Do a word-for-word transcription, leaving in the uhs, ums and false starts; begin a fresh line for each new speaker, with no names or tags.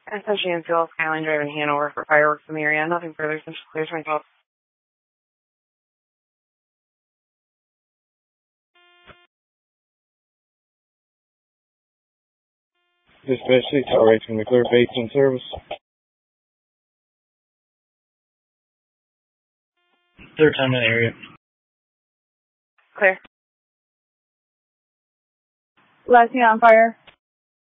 Essentially in Fuel, Skyline Drive in Hanover for fireworks in the area. Nothing further. Central clears my call.
Dispatch six, Tower eight, can we clear base in service?
Third time in the area.
Clear.
Last thing on fire.